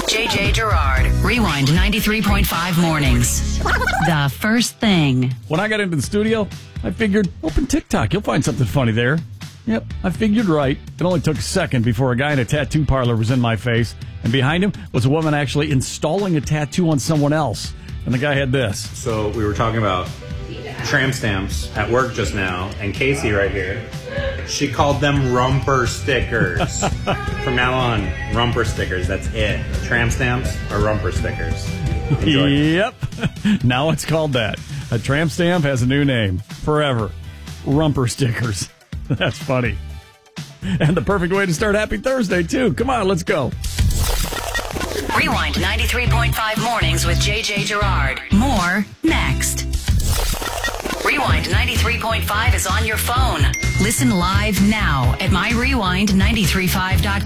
JJ Gerard. Rewind 93.5 mornings. The first thing. When I got into the studio, I figured, open TikTok. You'll find something funny there. Yep, I figured right. It only took a second before a guy in a tattoo parlor was in my face, and behind him was a woman actually installing a tattoo on someone else. And the guy had this. So we were talking about tramp stamps at work just now, and Casey right here, she called them rumper stickers. From now on, rumper stickers, that's it. Tramp stamps or rumper stickers. Enjoy. Yep, now it's called that. A tramp stamp has a new name. Forever. Rumper stickers. That's funny. And the perfect way to start Happy Thursday, too. Come on, let's go. Rewind 93.5 mornings with JJ Gerard. More next. Rewind 93.5 is on your phone. Listen live now at myrewind935.com.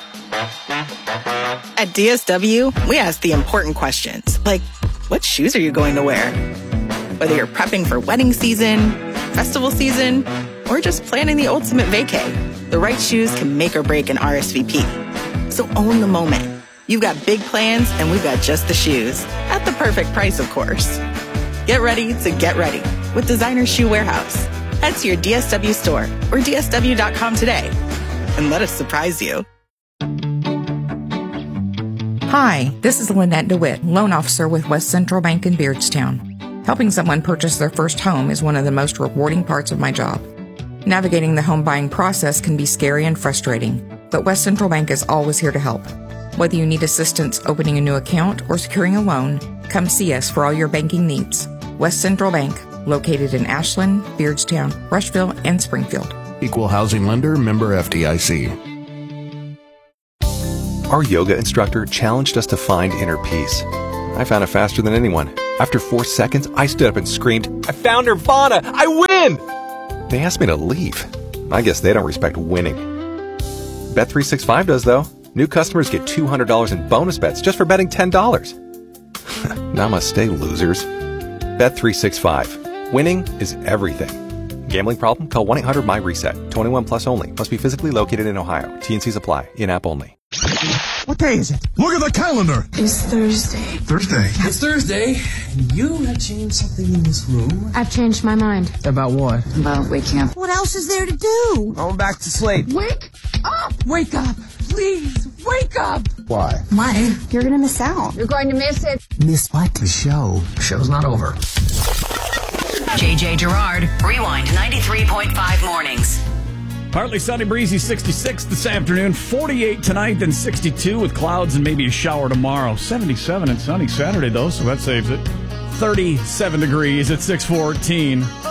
At DSW, we ask the important questions, like, what shoes are you going to wear? Whether you're prepping for wedding season, festival season, or just planning the ultimate vacay, the right shoes can make or break an RSVP. So own the moment. You've got big plans, and we've got just the shoes. At the perfect price, of course. Get ready to get ready with Designer Shoe Warehouse. Head to your DSW store or DSW.com today and let us surprise you. Hi, this is Lynette DeWitt, loan officer with West Central Bank in Beardstown. Helping someone purchase their first home is one of the most rewarding parts of my job. Navigating the home buying process can be scary and frustrating, but West Central Bank is always here to help. Whether you need assistance opening a new account or securing a loan, come see us for all your banking needs. West Central Bank, located in Ashland, Beardstown, Rushville, and Springfield. Equal housing lender, member FDIC. Our yoga instructor challenged us to find inner peace. I found it faster than anyone. After 4 seconds, I stood up and screamed, "I found Nirvana! I win!" They asked me to leave. I guess they don't respect winning. Bet365 does, though. New customers get $200 in bonus bets just for betting $10. Namaste, losers. Bet365. Winning is everything. Gambling problem? Call 1-800-MY-RESET. 21 plus only. Must be physically located in Ohio. T&Cs apply. In-app only. What day is it? Look at the calendar. It's Thursday. Thursday. It's Thursday. You have changed something in this room. I've changed my mind. About what? About waking up. What else is there to do? Going back to sleep. Wake up! Wake up! Please, wake up! Why? Why? You're gonna miss out. You're going to miss it. Miss what? The show. The show's not over. JJ Gerard. Rewind 93.5 mornings. Partly sunny, breezy, 66 this afternoon, 48 tonight, then 62 with clouds and maybe a shower tomorrow. 77 and sunny Saturday, though, so that saves it. 37 degrees at 6:14.